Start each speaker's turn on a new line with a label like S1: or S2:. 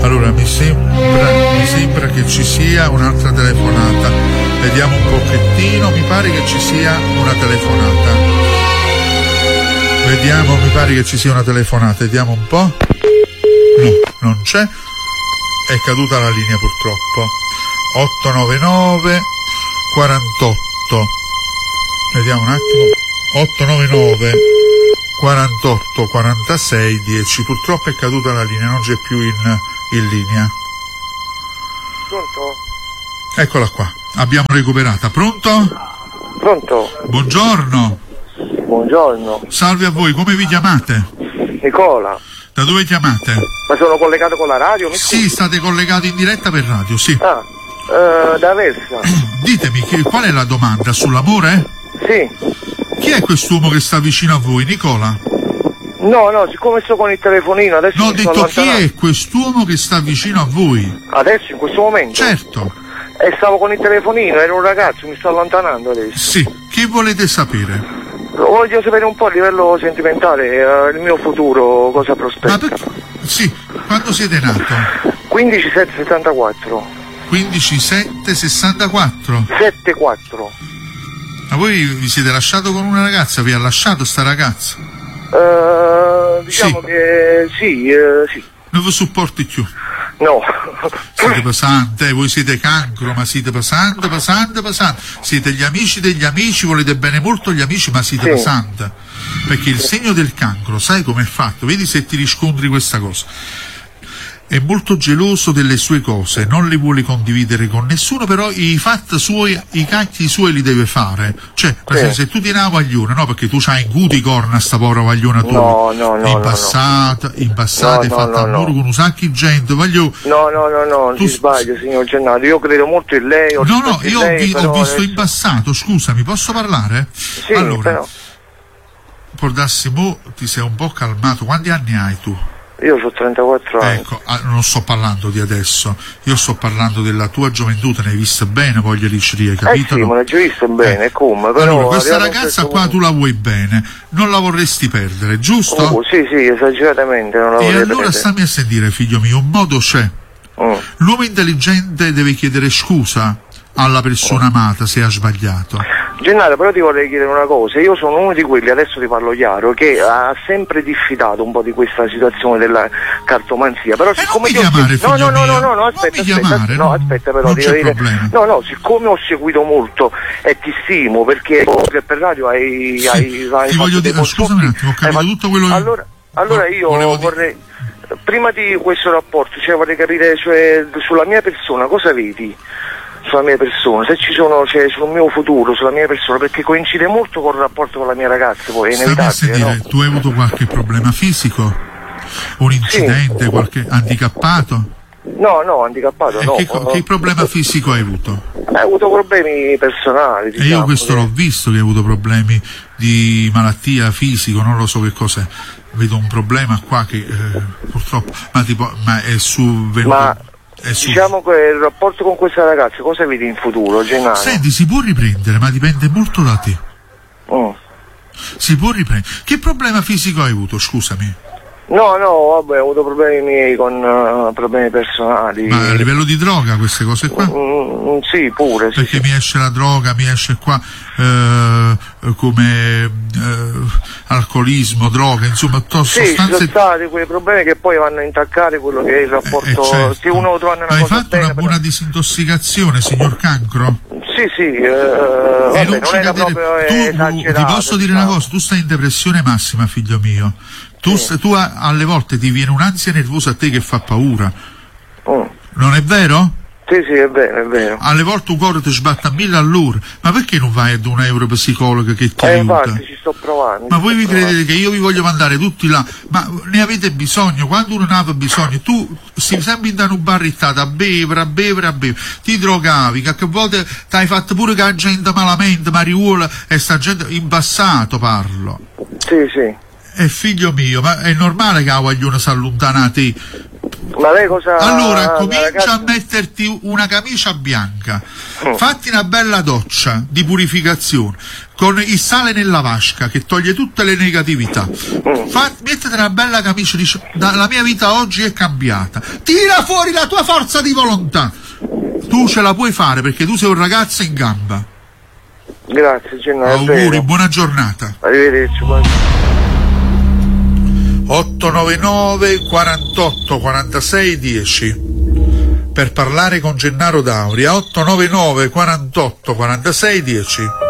S1: Allora, mi sembra che ci sia un'altra telefonata. Vediamo un pochettino, mi pare che ci sia una telefonata. Mi pare che ci sia una telefonata, vediamo un po'. No, non c'è. È caduta la linea purtroppo. 899 48. Vediamo un attimo. 899 48 46 10. Purtroppo è caduta la linea, non c'è più in linea.
S2: Pronto?
S1: Eccola qua, abbiamo recuperata. Pronto?
S2: Pronto?
S1: Buongiorno.
S2: Buongiorno.
S1: Salve a voi, come vi chiamate?
S2: Nicola.
S1: Da dove chiamate?
S2: Ma sono collegato con la radio?
S1: Sì, state collegati in diretta per radio, sì.
S2: Da Versa.
S1: Ditemi, qual è la domanda? Sull'amore?
S2: Sì.
S1: Chi è quest'uomo che sta vicino a voi, Nicola?
S2: No, siccome sto con il telefonino adesso.
S1: No, ho detto chi è quest'uomo che sta vicino a voi?
S2: Adesso, in questo momento?
S1: Certo.
S2: E stavo con il telefonino, ero un ragazzo, mi sto allontanando adesso.
S1: Sì, che volete sapere?
S2: Voglio sapere un po' a livello sentimentale, il mio futuro, cosa prospetta.
S1: Sì, quando siete nato?
S2: 15/7/64.
S1: 15/7/64?
S2: 7/4.
S1: Ma voi vi siete lasciato con una ragazza? Vi ha lasciato sta ragazza?
S2: Diciamo
S1: sì.
S2: Che sì.
S1: Non vi supporti più?
S2: No.
S1: Siete pesante, voi siete cancro, ma siete pesante. Siete gli amici degli amici, volete bene molto gli amici, ma siete pesante. Perché il segno del cancro, sai com'è fatto? Vedi se ti riscontri questa cosa. È molto geloso delle sue cose, non le vuole condividere con nessuno, però i fatti suoi, i cacchi suoi li deve fare. Cioè, per esempio, se tu tieni una guagliona, no, perché tu c'hai in cuti corna sta povera guagliona tua.
S2: No.
S1: In passato hai fatto amore con un sacco di gente, voglio.
S2: No, ti sbaglio, signor Gennaro, io credo molto in lei.
S1: Io ho visto in passato, scusami, posso parlare?
S2: Sì,
S1: allora,
S2: però.
S1: Può darsi, ti sei un po' calmato, quanti anni hai tu?
S2: Io ho 34 anni.
S1: Ecco, non sto parlando di adesso, io sto parlando della tua gioventù, te ne hai vista bene, voglio dicerie, capito?
S2: Sì, me l'ho già vista bene, come? Però
S1: allora, questa ragazza qua tu la vuoi bene, non la vorresti perdere, giusto?
S2: Sì, esageratamente non la vorrei
S1: perdere. E allora
S2: perdere.
S1: stammi a sentire, figlio mio, un modo c'è. L'uomo intelligente deve chiedere scusa alla persona amata se ha sbagliato.
S2: Gennaro, però ti vorrei chiedere una cosa, io sono uno di quelli, adesso ti parlo chiaro, che ha sempre diffidato un po' di questa situazione della cartomanzia, però siccome
S1: non mi chiamare, figlio mio.
S2: aspetta però,
S1: non c'è problema.
S2: No, siccome ho seguito molto e ti stimo, perché per radio hai
S1: ti voglio dire, scusami un attimo, ho capito tutto quello che
S2: allora io vorrei, prima di questo rapporto, vorrei capire, sulla mia persona, cosa vedi? Sulla mia persona, se ci sono, sul mio futuro, sulla mia persona, perché coincide molto col rapporto con la mia ragazza, poi è inevitabile, no?
S1: Tu hai avuto qualche problema fisico? Un incidente, qualche handicappato?
S2: No, handicappato no.
S1: Che problema fisico hai avuto?
S2: Hai avuto problemi personali, diciamo.
S1: E io questo l'ho visto, che hai avuto problemi di malattia fisico, non lo so che cos'è. Vedo un problema qua che purtroppo, ma è venuto.
S2: Diciamo che il rapporto con questa ragazza, cosa vedi in futuro, Gennaro?
S1: Senti, si può riprendere, ma dipende molto da te. Si può riprendere. Che problema fisico hai avuto, scusami?
S2: No, vabbè, ho avuto problemi miei con problemi personali.
S1: Ma a livello di droga queste cose qua?
S2: Sì, pure.
S1: Perché mi esce la droga, mi esce qua come alcolismo, droga, insomma, sostanze.
S2: Ci sono stati quei problemi che poi vanno a intaccare quello che è il rapporto.
S1: Certo.
S2: Se uno trova una
S1: hai
S2: cosa
S1: fatto una buona disintossicazione, signor Cancro?
S2: Sì,
S1: e
S2: non
S1: non
S2: era proprio esagerato.
S1: Ti posso dire una cosa, tu stai in depressione massima, figlio mio. Tu alle volte ti viene un'ansia nervosa a te che fa paura. Non è vero?
S2: Sì, è vero.
S1: Alle volte un cuore ti sbatte a 1000 all'ora. Ma perché non vai ad un neuropsicologo che ti aiuta?
S2: Infatti ci sto provando.
S1: Ma voi vi credete che io vi voglio mandare tutti là? Ma ne avete bisogno? Quando uno ne aveva bisogno, tu stai sempre in una barrittata a bere. Ti drogavi, che a volte ti hai fatto pure che la gente malamente, mariuola, e sta gente in passato parlo.
S2: Sì.
S1: Figlio mio, ma è normale che la guagliona si allontana da te
S2: Ma lei cosa...
S1: Allora, comincia a metterti una camicia bianca, fatti una bella doccia di purificazione con il sale nella vasca che toglie tutte le negatività. Mettete una bella camicia, dice, la mia vita oggi è cambiata. Tira fuori la tua forza di volontà. Tu ce la puoi fare perché tu sei un ragazzo in gamba.
S2: Grazie Gennaro.
S1: Auguri, buona giornata.
S2: Arrivederci.
S1: 899 48 46 10 per parlare con Gennaro Dauria. 899 48 46 10.